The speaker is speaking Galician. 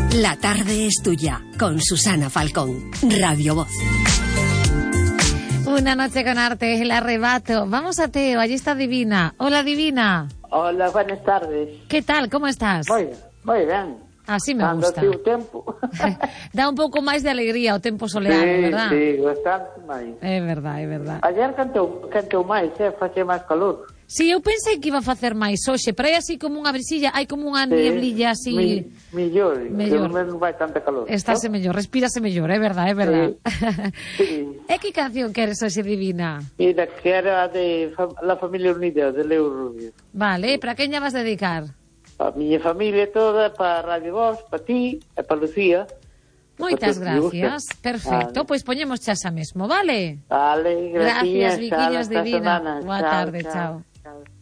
La tarde es tuya, con Susana Falcón, Radio Voz. Una noche con arte, el arrebato. Vamos a Teo, allí está Divina. Hola, Divina. Hola, buenas tardes. ¿Qué tal? ¿Cómo estás? Muy bien. Así me gusta. Dando o tempo. Dá un pouco máis de alegría o tempo soleado, verdad? Sí, bastante máis. É verdade, é verdade. Ayer cantou máis, facía máis calor. Sí, eu pensei que iba a facer máis hoxe, pero hai así como unha brisilla, hai como unha nieblilla así... Mellor, non vai tanta calor. Estáse mellor, respírase mellor, é verdade, é verdade. Sí. E que canción queres hoxe, Divina? Mira, que era de La Familia Unida, de Leo Rubio. Vale, para quen lla vas dedicar? A miña familia toda, para Radio Voz, para ti e para Lucía. Moitas gracias, perfecto, pois poñemos chasa mesmo, vale? Vale, Gracias, Viquiños Divina. Boa tarde, chao. Chao.